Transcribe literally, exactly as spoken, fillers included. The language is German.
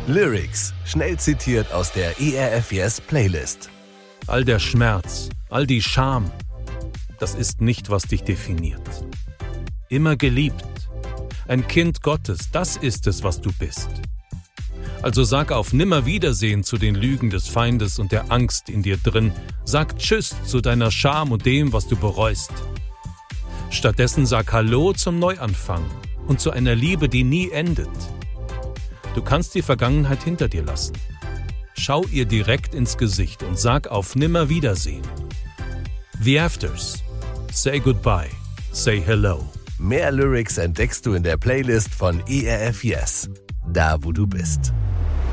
Lyrics, schnell zitiert aus der E R F Yes Playlist. All der Schmerz, all die Scham, das ist nicht, was dich definiert. Immer geliebt, ein Kind Gottes, das ist es, was du bist. Also sag auf Nimmerwiedersehen zu den Lügen des Feindes und der Angst in dir drin. Sag Tschüss zu deiner Scham und dem, was du bereust. Stattdessen sag Hallo zum Neuanfang und zu einer Liebe, die nie endet. Du kannst die Vergangenheit hinter dir lassen. Schau ihr direkt ins Gesicht und sag auf Nimmerwiedersehen. The Afters. Say goodbye. Say hello. Mehr Lyrics entdeckst du in der Playlist von E R F Yes. Da, wo du bist.